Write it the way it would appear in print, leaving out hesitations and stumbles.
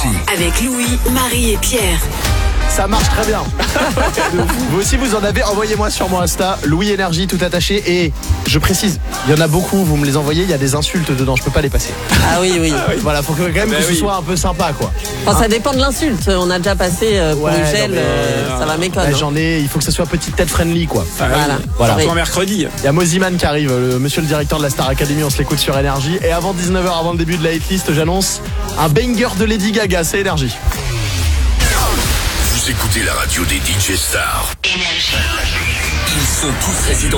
Avec Louis, Marie et Pierre. Ça marche très bien. Vous aussi vous en avez, envoyez-moi sur mon Insta, Louis Énergie tout attaché. Et je précise, il y en a beaucoup, vous me les envoyez, il y a des insultes dedans, je peux pas les passer. Ah oui. Voilà, faut quand même que ce soit un peu sympa quoi. Enfin, ça dépend de l'insulte. On a déjà passé pour une gel, ça va méconnaître. J'en ai, il faut que ça soit petite tête friendly quoi. Voilà. Pour mercredi. Il y a Moziman qui arrive, monsieur le directeur de la Star Academy, on se l'écoute sur Énergie. Et avant 19h, avant le début de la hitlist, j'annonce un banger de Lady Gaga, c'est Énergie. Vous écoutez la radio des DJ Stars. Énergie. Ils sont tous résidents